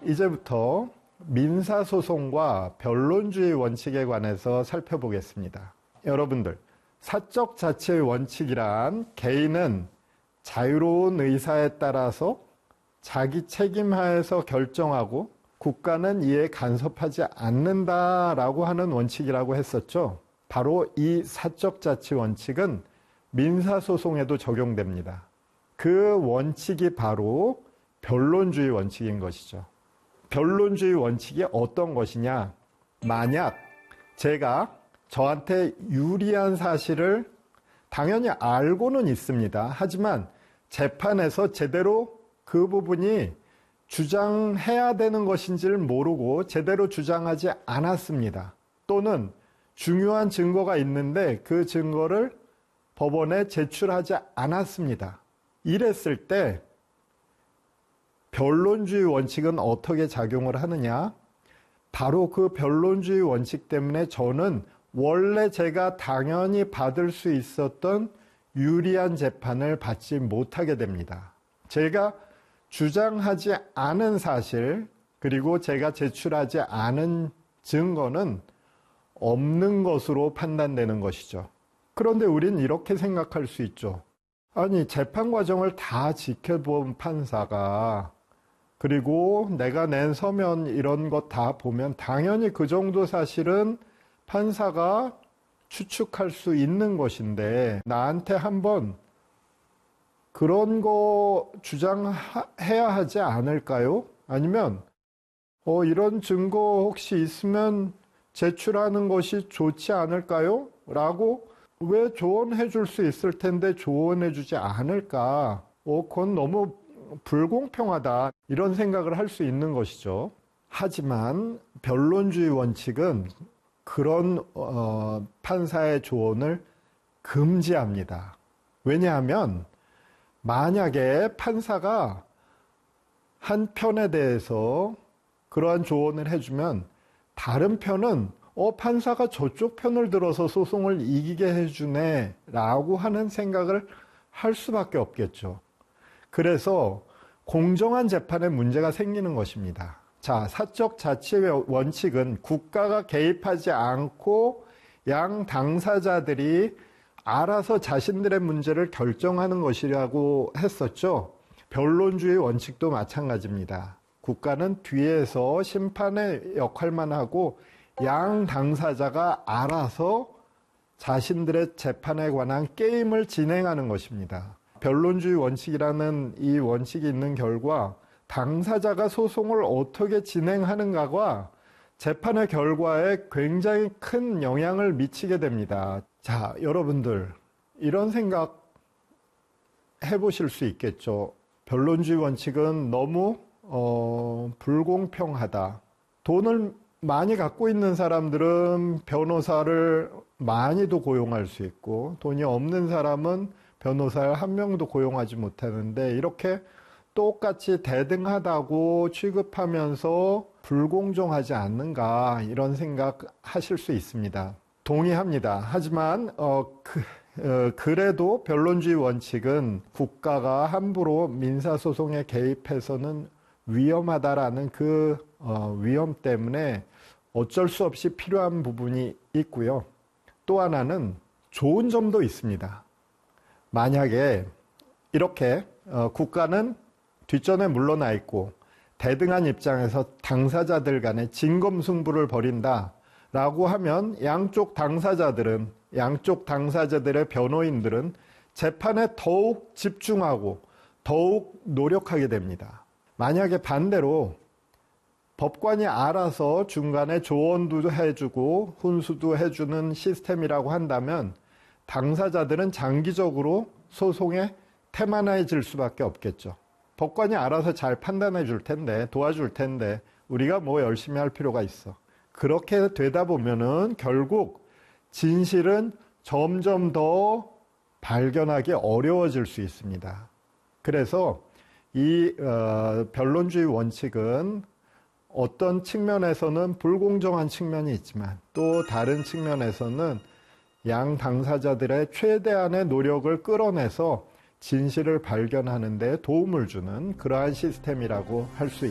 이제부터 민사소송과 변론주의 원칙에 관해서 살펴보겠습니다. 여러분들, 사적 자치의 원칙이란 개인은 자유로운 의사에 따라서 자기 책임하에서 결정하고 국가는 이에 간섭하지 않는다라고 하는 원칙이라고 했었죠. 바로 이 사적 자치 원칙은 민사소송에도 적용됩니다. 그 원칙이 바로 변론주의 원칙인 것이죠. 변론주의 원칙이 어떤 것이냐? 만약 제가 저한테 유리한 사실을 당연히 알고는 있습니다. 하지만 재판에서 제대로 그 부분이 주장해야 되는 것인지를 모르고 제대로 주장하지 않았습니다. 또는 중요한 증거가 있는데 그 증거를 법원에 제출하지 않았습니다. 이랬을 때 변론주의 원칙은 어떻게 작용을 하느냐? 바로 그 변론주의 원칙 때문에 저는 원래 제가 당연히 받을 수 있었던 유리한 재판을 받지 못하게 됩니다. 제가 주장하지 않은 사실, 그리고 제가 제출하지 않은 증거는 없는 것으로 판단되는 것이죠. 그런데 우린 이렇게 생각할 수 있죠. 아니, 재판 과정을 다 지켜본 판사가, 그리고 내가 낸 서면 이런 것 다 보면 당연히 그 정도 사실은 판사가 추측할 수 있는 것인데 나한테 한번 그런 거 주장해야 하지 않을까요? 아니면 이런 증거 혹시 있으면 제출하는 것이 좋지 않을까요? 라고 왜 조언해 줄 수 있을 텐데 조언해 주지 않을까? 그건 너무 불공평하다. 이런 생각을 할 수 있는 것이죠. 하지만 변론주의 원칙은 그런 판사의 조언을 금지합니다. 왜냐하면 만약에 판사가 한 편에 대해서 그러한 조언을 해주면 다른 편은 판사가 저쪽 편을 들어서 소송을 이기게 해주네 라고 하는 생각을 할 수밖에 없겠죠. 그래서 공정한 재판에 문제가 생기는 것입니다. 자, 사적 자치의 원칙은 국가가 개입하지 않고 양 당사자들이 알아서 자신들의 문제를 결정하는 것이라고 했었죠. 변론주의 원칙도 마찬가지입니다. 국가는 뒤에서 심판의 역할만 하고 양 당사자가 알아서 자신들의 재판에 관한 게임을 진행하는 것입니다. 변론주의 원칙이라는 이 원칙이 있는 결과 당사자가 소송을 어떻게 진행하는가가 재판의 결과에 굉장히 큰 영향을 미치게 됩니다. 자, 여러분들 이런 생각 해보실 수 있겠죠. 변론주의 원칙은 너무 불공평하다. 돈을 많이 갖고 있는 사람들은 변호사를 많이도 고용할 수 있고 돈이 없는 사람은 변호사를 한 명도 고용하지 못하는데 이렇게 똑같이 대등하다고 취급하면서 불공정하지 않는가 이런 생각 하실 수 있습니다. 동의합니다. 하지만 그래도 변론주의 원칙은 국가가 함부로 민사소송에 개입해서는 위험하다라는 그 위험 때문에 어쩔 수 없이 필요한 부분이 있고요. 또 하나는 좋은 점도 있습니다. 만약에 이렇게 국가는 뒷전에 물러나 있고 대등한 입장에서 당사자들 간에 진검승부를 벌인다라고 하면 양쪽 당사자들의 변호인들은 재판에 더욱 집중하고 더욱 노력하게 됩니다. 만약에 반대로 법관이 알아서 중간에 조언도 해주고 훈수도 해주는 시스템이라고 한다면 당사자들은 장기적으로 소송에 태만해질 수밖에 없겠죠. 법관이 알아서 잘 판단해 줄 텐데, 도와줄 텐데 우리가 뭐 열심히 할 필요가 있어. 그렇게 되다 보면은 결국 진실은 점점 더 발견하기 어려워질 수 있습니다. 그래서 이 변론주의 원칙은 어떤 측면에서는 불공정한 측면이 있지만 또 다른 측면에서는 양 당사자들의 최대한의 노력을 끌어내서 진실을 발견하는 데 도움을 주는 그러한 시스템이라고 할 수 있습니다.